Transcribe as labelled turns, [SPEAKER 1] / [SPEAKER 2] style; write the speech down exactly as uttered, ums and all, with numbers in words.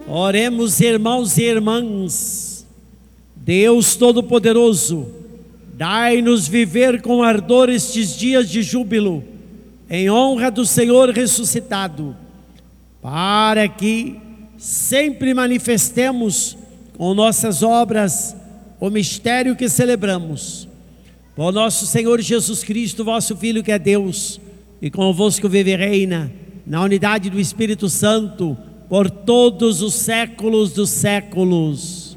[SPEAKER 1] Oremos, irmãos e irmãs. Deus Todo-Poderoso, dai-nos viver com ardor estes dias de júbilo, em honra do Senhor ressuscitado, para que sempre manifestemos com nossas obras o mistério que celebramos. Por nosso Senhor Jesus Cristo, vosso Filho, que é Deus, e convosco vive e reina, na unidade do Espírito Santo, por todos os séculos dos séculos.